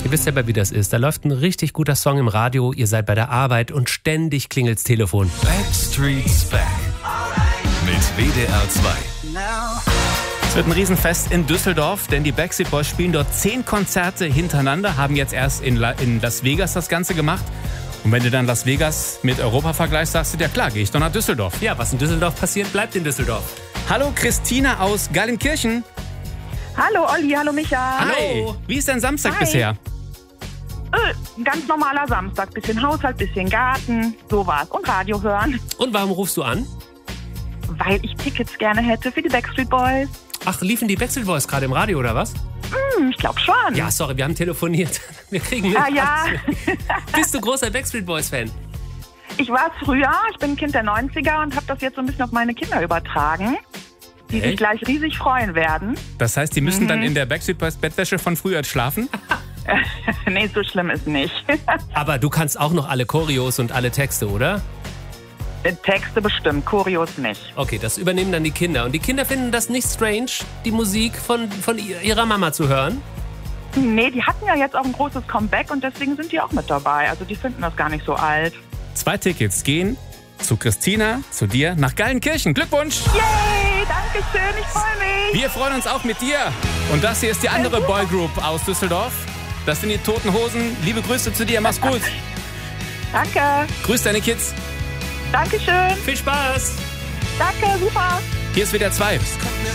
Ihr wisst ja, wie das ist. Da läuft ein richtig guter Song im Radio, ihr seid bei der Arbeit und ständig klingelt's Telefon. Backstreet's Back mit WDR 2. Es wird ein Riesenfest in Düsseldorf, denn die Backstreet Boys spielen dort 10 Konzerte hintereinander, haben jetzt erst in Las Vegas das Ganze gemacht. Und wenn du dann Las Vegas mit Europa vergleichst, sagst du dir, klar, gehe ich doch nach Düsseldorf. Ja, was in Düsseldorf passiert, bleibt in Düsseldorf. Hallo Christina aus Gallenkirchen. Hallo Olli, hallo Micha. Hi. Wie ist dein Samstag Hi. bisher? Ein ganz normaler Samstag. Bisschen Haushalt, bisschen Garten, sowas. Und Radio hören. Und warum rufst du an? Weil ich Tickets gerne hätte für die Backstreet Boys. Ach, liefen die Backstreet Boys gerade im Radio oder was? Ich glaube schon. Ja, sorry, wir haben telefoniert. Wir kriegen mit. Ah, ja. Bist du großer Backstreet Boys Fan? Ich war es früher. Ich bin ein Kind der 90er und habe das jetzt so ein bisschen auf meine Kinder übertragen, die sich gleich riesig freuen werden. Das heißt, die müssen dann in der Backstreet Boys Bettwäsche von früher schlafen? Nee, so schlimm ist nicht. Aber du kannst auch noch alle Choreos und alle Texte, oder? Texte bestimmt, Choreos nicht. Okay, das übernehmen dann die Kinder. Und die Kinder finden das nicht strange, die Musik von ihrer Mama zu hören? Nee, die hatten ja jetzt auch ein großes Comeback und deswegen sind die auch mit dabei. Also die finden das gar nicht so alt. 2 Tickets gehen zu Christina, zu dir, nach Gallenkirchen. Glückwunsch! Yay, danke schön, ich freue mich. Wir freuen uns auch mit dir. Und das hier ist die andere Boygroup aus Düsseldorf. Das sind die Toten Hosen. Liebe Grüße zu dir, mach's gut. Danke, Grüß deine Kids. danke schön. Viel Spaß! Danke, super. Hier ist WDR 2. Es kommt mir